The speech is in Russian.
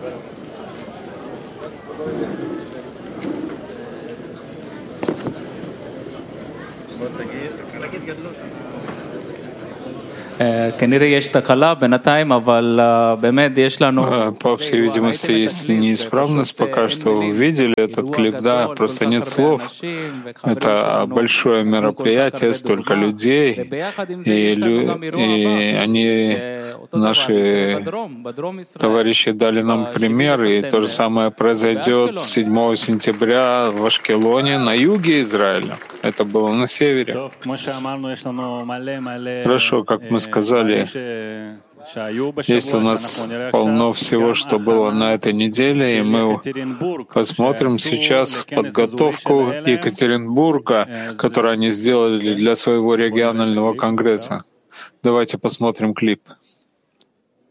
כנראה יש תקלה בינתיים, אבל באמת יש לנו... По всей видимости, есть неисправность пока что. Увидели этот клип, да, просто нет слов. Это большое мероприятие, столько людей, и они, наши товарищи, дали нам пример, и то же самое произойдет 7 сентября в Ашкелоне, на юге Израиля. Это было на севере. Хорошо, как мы сказали, есть у нас полно всего, что было на этой неделе, и мы посмотрим сейчас подготовку Екатеринбурга, которую они сделали для своего регионального конгресса. Давайте посмотрим клип.